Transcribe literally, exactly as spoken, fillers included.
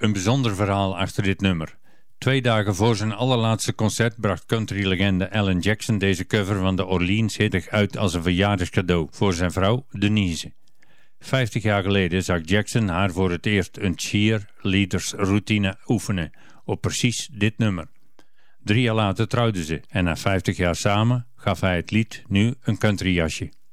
een bijzonder verhaal achter dit nummer. Twee dagen voor zijn allerlaatste concert bracht countrylegende Alan Jackson deze cover van de Orleans hit uit als een verjaardagscadeau voor zijn vrouw Denise. Vijftig jaar geleden zag Jackson haar voor het eerst een cheerleadersroutine oefenen op precies dit nummer. Drie jaar later trouwden ze en na vijftig jaar samen gaf hij het lied nu een countryjasje.